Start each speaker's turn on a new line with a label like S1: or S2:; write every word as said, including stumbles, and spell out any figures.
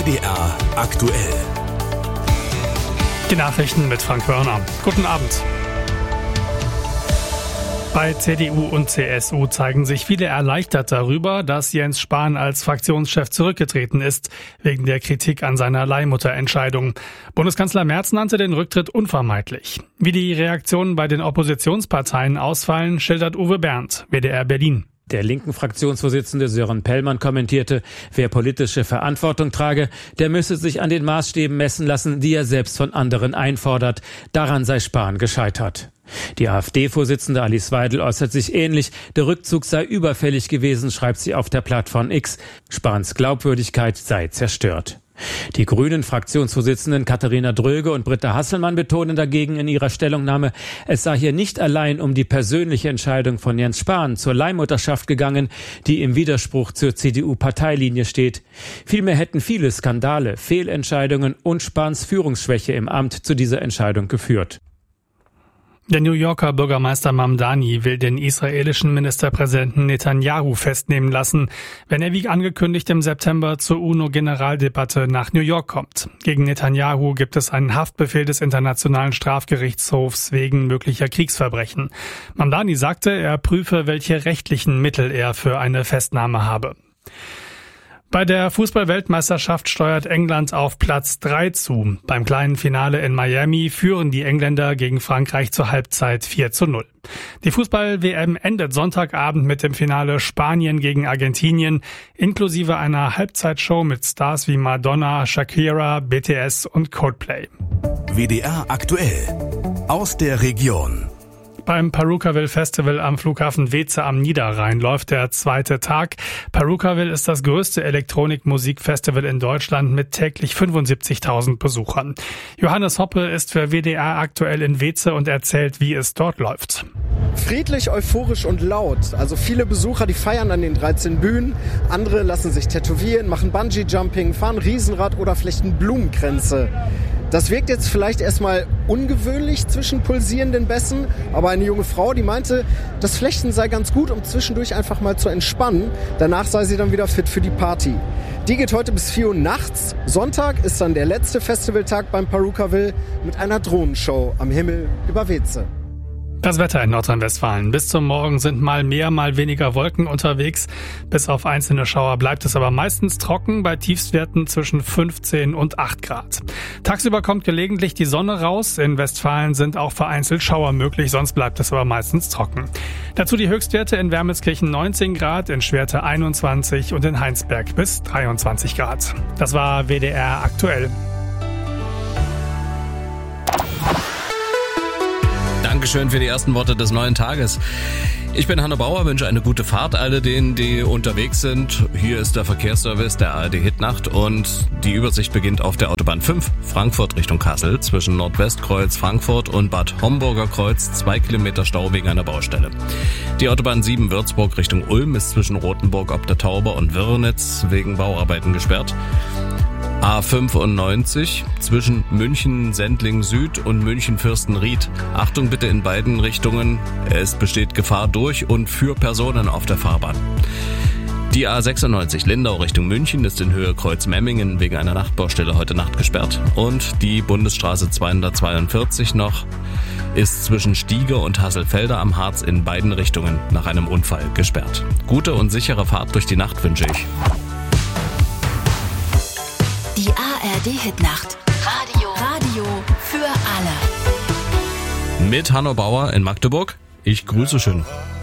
S1: D R aktuell.
S2: Die Nachrichten mit Frank Wörner. Guten Abend. Bei C D U und C S U zeigen sich viele erleichtert darüber, dass Jens Spahn als Fraktionschef zurückgetreten ist, wegen der Kritik an seiner Leihmutterentscheidung. Bundeskanzler Merz nannte den Rücktritt unvermeidlich. Wie die Reaktionen bei den Oppositionsparteien ausfallen, schildert Uwe Berndt, W D R Berlin.
S3: Der linken Fraktionsvorsitzende Sören Pellmann kommentierte, wer politische Verantwortung trage, der müsse sich an den Maßstäben messen lassen, die er selbst von anderen einfordert. Daran sei Spahn gescheitert. Die AfD-Vorsitzende Alice Weidel äußert sich ähnlich. Der Rückzug sei überfällig gewesen, schreibt sie auf der Plattform X. Spahns Glaubwürdigkeit sei zerstört. Die Grünen-Fraktionsvorsitzenden Katharina Dröge und Britta Hasselmann betonen dagegen in ihrer Stellungnahme, es sei hier nicht allein um die persönliche Entscheidung von Jens Spahn zur Leihmutterschaft gegangen, die im Widerspruch zur C D U-Parteilinie steht. Vielmehr hätten viele Skandale, Fehlentscheidungen und Spahns Führungsschwäche im Amt zu dieser Entscheidung geführt.
S2: Der New Yorker Bürgermeister Mamdani will den israelischen Ministerpräsidenten Netanyahu festnehmen lassen, wenn er wie angekündigt im September zur UNO-Generaldebatte nach New York kommt. Gegen Netanyahu gibt es einen Haftbefehl des Internationalen Strafgerichtshofs wegen möglicher Kriegsverbrechen. Mamdani sagte, er prüfe, welche rechtlichen Mittel er für eine Festnahme habe. Bei der Fußball-Weltmeisterschaft steuert England auf Platz drei zu. Beim kleinen Finale in Miami führen die Engländer gegen Frankreich zur Halbzeit vier zu null. Die Fußball-W M endet Sonntagabend mit dem Finale Spanien gegen Argentinien, inklusive einer Halbzeitshow mit Stars wie Madonna, Shakira, B T S und Coldplay.
S1: W D R aktuell aus der Region.
S2: Beim Purukaville Festival am Flughafen Weeze am Niederrhein läuft der zweite Tag. Purukaville ist das größte Elektronikmusikfestival in Deutschland mit täglich fünfundsiebzigtausend Besuchern. Johannes Hoppe ist für W D R aktuell in Weeze und erzählt, wie es dort läuft.
S4: Friedlich, euphorisch und laut. Also viele Besucher, die feiern an den dreizehn Bühnen. Andere lassen sich tätowieren, machen Bungee-Jumping, fahren Riesenrad oder flechten Blumenkränze. Das wirkt jetzt vielleicht erstmal ungewöhnlich zwischen pulsierenden Bässen, aber eine junge Frau, die meinte, das Flechten sei ganz gut, um zwischendurch einfach mal zu entspannen. Danach sei sie dann wieder fit für die Party. Die geht heute bis vier Uhr nachts. Sonntag ist dann der letzte Festivaltag beim Purukaville mit einer Drohnenshow am Himmel über Weeze.
S2: Das Wetter in Nordrhein-Westfalen. Bis zum Morgen sind mal mehr, mal weniger Wolken unterwegs. Bis auf einzelne Schauer bleibt es aber meistens trocken bei Tiefstwerten zwischen fünfzehn und acht Grad. Tagsüber kommt gelegentlich die Sonne raus. In Westfalen sind auch vereinzelt Schauer möglich, sonst bleibt es aber meistens trocken. Dazu die Höchstwerte in Wermelskirchen neunzehn Grad, in Schwerte einundzwanzig und in Heinsberg bis dreiundzwanzig Grad. Das war W D R aktuell.
S5: Dankeschön für die ersten Worte des neuen Tages. Ich bin Hanno Bauer, wünsche eine gute Fahrt alle denen, die unterwegs sind. Hier ist der Verkehrsservice der A R D Hitnacht und die Übersicht beginnt auf der Autobahn fünf, Frankfurt Richtung Kassel, zwischen Nordwestkreuz Frankfurt und Bad Homburger Kreuz, zwei Kilometer Stau wegen einer Baustelle. Die Autobahn sieben Würzburg Richtung Ulm ist zwischen Rothenburg ob der Tauber und Wörnitz wegen Bauarbeiten gesperrt. A fünfundneunzig zwischen München Sendling Süd und München Fürstenried. Achtung bitte in beiden Richtungen, es besteht Gefahr durch und für Personen auf der Fahrbahn. Die A sechsundneunzig Lindau Richtung München ist in Höhe Kreuz-Memmingen wegen einer Nachtbaustelle heute Nacht gesperrt. Und die Bundesstraße zweihundertzweiundvierzig noch ist zwischen Stiege und Hasselfelder am Harz in beiden Richtungen nach einem Unfall gesperrt. Gute und sichere Fahrt durch die Nacht wünsche ich.
S6: Die A R D Hitnacht. Radio. Radio für alle.
S5: Mit Hanno Bauer in Magdeburg. Ich grüße schön.